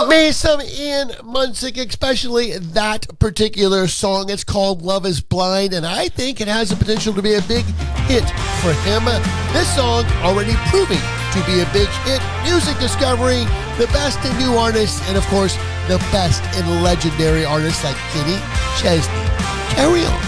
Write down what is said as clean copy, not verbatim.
Love me some Ian Munsick, especially that particular song. It's called Love is Blind, and I think it has the potential to be a big hit for him. This song already proving to be a big hit. Music discovery, the best in new artists, and of course, the best in legendary artists like Kenny Chesney. Carry on.